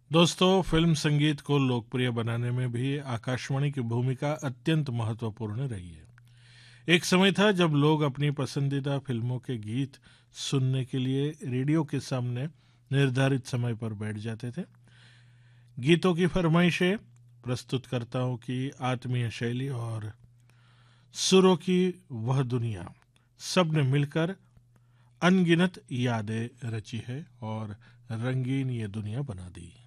दोस्तों, फिल्म संगीत को लोकप्रिय बनाने में भी आकाशवाणी की भूमिका अत्यंत महत्वपूर्ण रही है। एक समय था जब लोग अपनी पसंदीदा फिल्मों के गीत सुनने के लिए रेडियो के सामने निर्धारित समय पर बैठ जाते थे। गीतों की फरमाइशें, प्रस्तुतकर्ताओं की आत्मीय शैली और सुरों की वह दुनिया, सब ने मिलकर अनगिनत यादें रची है और रंगीन ये दुनिया बना दी।